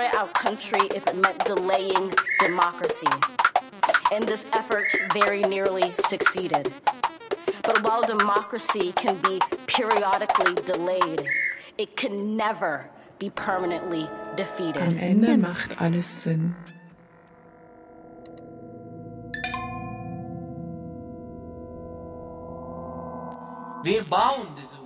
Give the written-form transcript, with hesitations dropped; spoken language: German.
destroy our country if it meant delaying democracy. And this effort very nearly succeeded. But while democracy can be periodically delayed, it can never be permanently defeated. Am Ende macht alles Sinn. Wir bauen diese